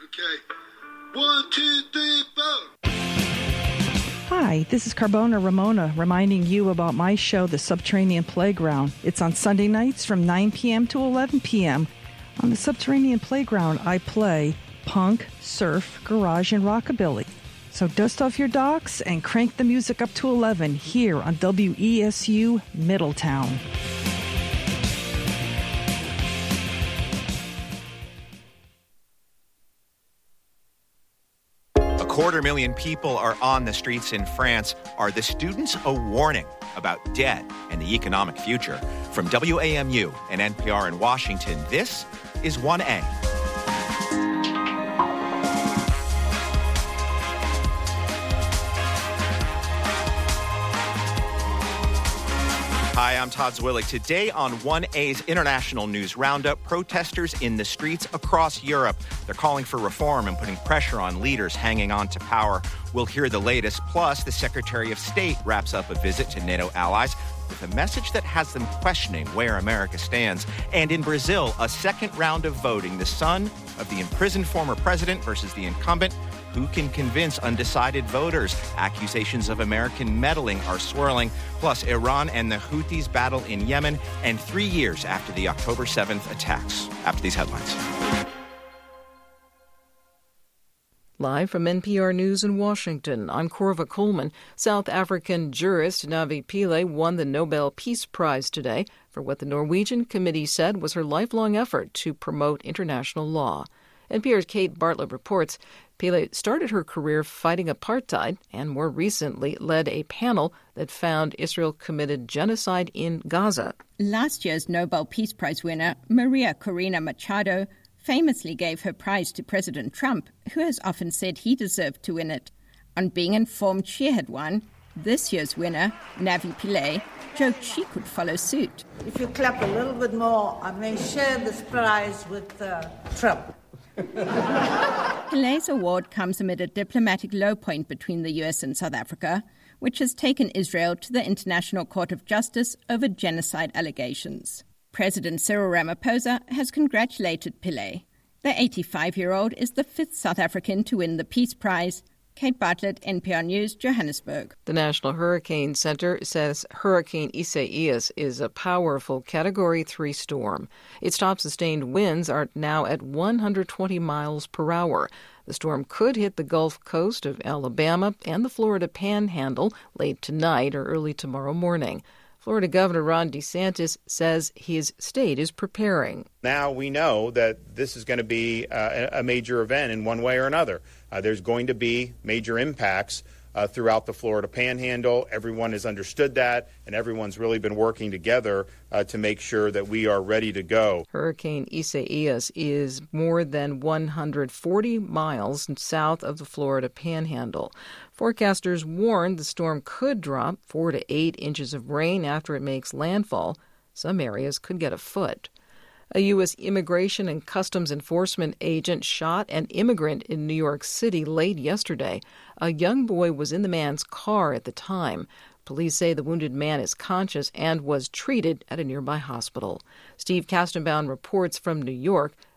Okay. 1, 2, 3, 4. Hi, this is Carbona Ramona reminding you about my show, The Subterranean Playground. It's on Sunday nights from 9 p.m. to 11 p.m. On The Subterranean Playground, I play punk, surf, garage, and rockabilly. So dust off your docks and crank the music up to 11 here on WESU Middletown. A 250,000 people are on the streets in France. Are the students a warning about debt and the economic future? From WAMU and NPR in Washington, this is 1A. Hi, I'm Todd Zwillig. Today on 1A's International News Roundup, protesters in the streets across Europe. They're calling for reform and putting pressure on leaders hanging on to power. We'll hear the latest. Plus, the Secretary of State wraps up a visit to NATO allies with a message that has them questioning where America stands. And in Brazil, a second round of voting. The son of the imprisoned former president versus the incumbent. Who can convince undecided voters? Accusations of American meddling are swirling. Plus, Iran and the Houthis battle in Yemen, and 3 years after the October 7th attacks. After these headlines. Live from NPR News in Washington, I'm Corva Coleman. South African jurist Navi Pillay won the Nobel Peace Prize today for what the Norwegian committee said was her lifelong effort to promote international law. NPR's Kate Bartlett reports Pillay started her career fighting apartheid and more recently led a panel that found Israel committed genocide in Gaza. Last year's Nobel Peace Prize winner, Maria Corina Machado, famously gave her prize to President Trump, who has often said he deserved to win it. On being informed she had won, this year's winner, Navi Pillay, joked she could follow suit. If you clap a little bit more, I may share this prize with Trump. Pillay's award comes amid a diplomatic low point between the U.S. and South Africa, which has taken Israel to the International Court of Justice over genocide allegations. President Cyril Ramaphosa has congratulated Pillay. The 85-year-old is the fifth South African to win the Peace Prize. Kate Bartlett, NPR News, Johannesburg. The National Hurricane Center says Hurricane Isaias is a powerful Category 3 storm. Its top sustained winds are now at 120 miles per hour. The storm could hit the Gulf Coast of Alabama and the Florida Panhandle late tonight or early tomorrow morning. Florida Governor Ron DeSantis says his state is preparing. Now we know that this is going to be a major event in one way or another. There's going to be major impacts throughout the Florida Panhandle. Everyone has understood that, and everyone's really been working together to make sure that we are ready to go. Hurricane Isaias is more than 140 miles south of the Florida Panhandle. Forecasters warned the storm could drop 4 to 8 inches of rain after it makes landfall. Some areas could get a foot. A U.S. Immigration and Customs Enforcement agent shot an immigrant in New York City late yesterday. A young boy was in the man's car at the time. Police say the wounded man is conscious and was treated at a nearby hospital. Steve Kastenbaum reports from New York.